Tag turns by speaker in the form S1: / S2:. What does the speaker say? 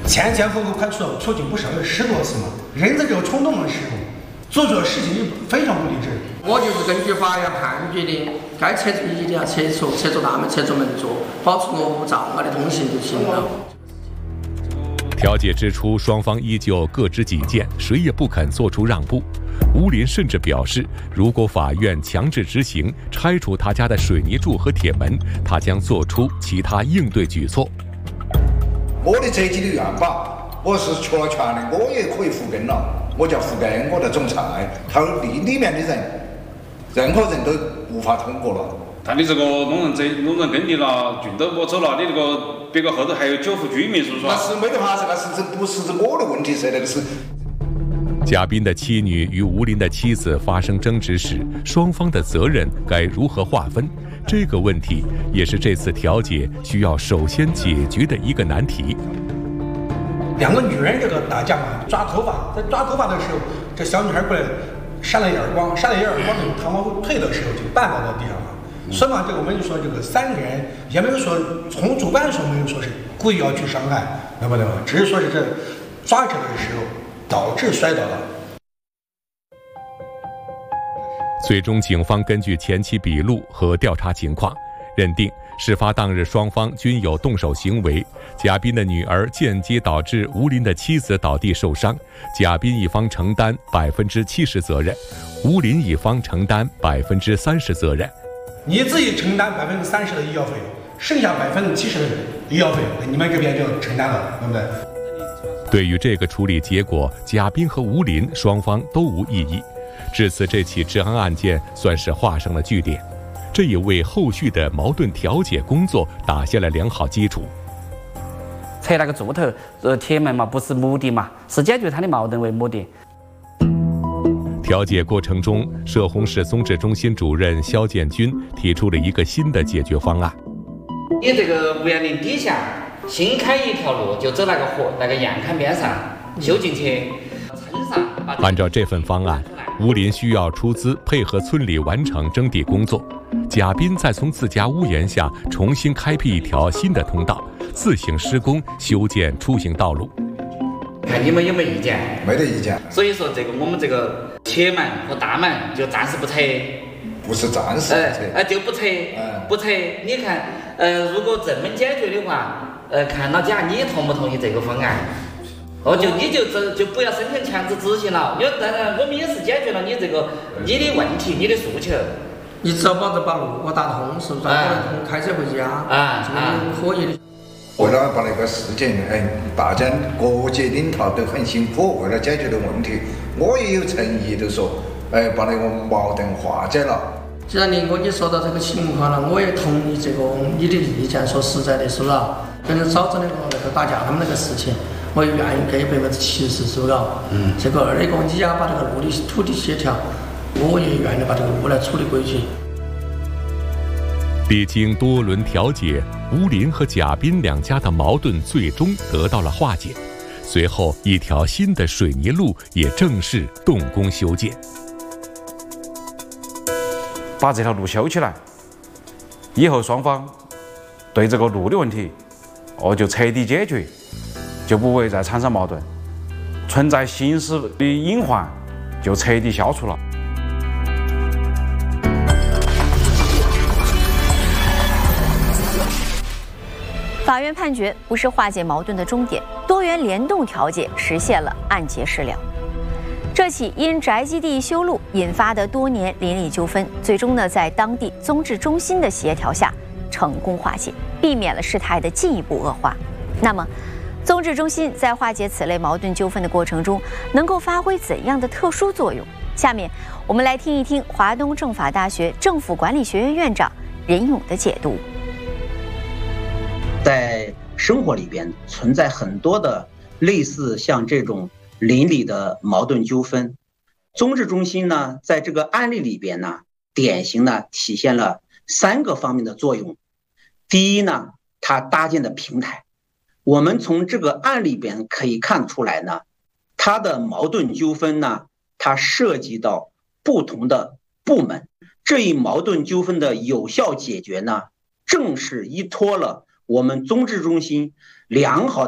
S1: 前前后后快出警不少，有10多次嘛。人在这个冲动的时候，做错事情就非常不理智。
S2: 我就是根据法院判决的，该撤除一定要撤除大门，撤除门座，保持无障碍的通行就行了。
S3: 调解之初，双方依旧各执己见，谁也不肯做出让步。吴林甚至表示，如果法院强制执行拆除他家的水泥柱和铁门，他将做出其他应对举措。
S4: 我的这几的院坝，我是全的，我也可以复耕了。我叫复耕，我在种菜，还有里面的人，任何人都无法通过了。
S5: 但你这个弄人耕地了，郡都没走了，你这个别个后头还有9户居民，是不是？
S4: 那是没得法子，这不是我的问题，是那个是。
S3: 贾斌的妻女与吴林的妻子发生争执时，双方的责任该如何划分？这个问题也是这次调解需要首先解决的一个难题。
S1: 2个女人这个打架嘛，抓头发，在抓头发的时候，这小女孩过来扇了一耳光，之后，她往后退的时候就绊到了地上了。所以嘛，这个我们就说这个3个人也没有说从主观说没有说是故意要去伤害，对吧？只是说是这抓扯的时候导致摔倒了。
S3: 最终，警方根据前期笔录和调查情况，认定事发当日双方均有动手行为。贾斌的女儿间接导致吴林的妻子倒地受伤，贾斌一方承担70%责任，吴林一方承担30%责任。
S1: 你自己承担30%的医药费用，剩下70%的医药费用，你们这边就承担了，对不对？
S3: 对于这个处理结果，贾斌和吴林双方都无异议。至此，这起治安案件算是画上了句点，这也为后续的矛盾调解工作打下了良好基础。
S6: 拆那个柱头、铁门嘛，不是目的嘛，是解决他的矛盾为目的。
S3: 调解过程中，涉洪市综治中心主任肖建军提出了一个新的解决方案。
S6: 你这个510底下新开一条路，就走那个河，那个堰坎边上修进去，村上。
S3: 按照这份方案，吴林需要出资配合村里完成征地工作，贾斌再从自家屋檐下重新开辟一条新的通道，自行施工修建出行道路。
S6: 看你们有没有意见？
S4: 没得意见。
S6: 所以说我们这个铁门和大门就暂时不拆。
S4: 不是暂时不拆。
S6: 就不拆。不拆。你看，如果这么解决的话，看老贾你同不同意这个方案？你就不要申请强制执行了，因为当然我们也是解决了你这个你的问题、你的诉求。
S2: 你只要把路给打通，是不是？开车回家，这个可以的。
S4: 为了把那个事情，大家各界领导都很辛苦，为了解决的问题，我也有诚意的说，把那个矛盾化解了。
S2: 既然林哥你说到这个情况了，我也同意这个你的意见。说实在的，是不是？跟嫂子那个打架他们那个事情，我也愿意给70%，是不是？这个2个你要把这个路的土地协调，我也愿意把这个路来处理规矩。
S3: 历经多轮调解，吴林和贾斌两家的矛盾最终得到了化解。随后，一条新的水泥路也正式动工修建。
S7: 把这条路修起来，以后双方对这个路的问题，就彻底解决，就不会再产生矛盾，存在刑事的隐患就彻底消除了。
S8: 法院判决不是化解矛盾的终点，多元联动调解实现了案结事了。这起因宅基地修路引发的多年邻里纠纷，最终在当地综治中心的协调下成功化解，避免了事态的进一步恶化。那么，综治中心在化解此类矛盾纠纷的过程中，能够发挥怎样的特殊作用？下面我们来听一听华东政法大学政府管理学院院长任勇的解读。
S9: 在生活里边存在很多的类似像这种邻里的矛盾纠纷，综治中心呢，在这个案例里边呢，典型的体现了3个方面的作用。第一呢，它搭建的平台，我们从这个案例里边可以看出来呢，它的矛盾纠纷呢，它涉及到不同的部门，这一矛盾纠纷的有效解决呢，正是依托了我们综治中心良好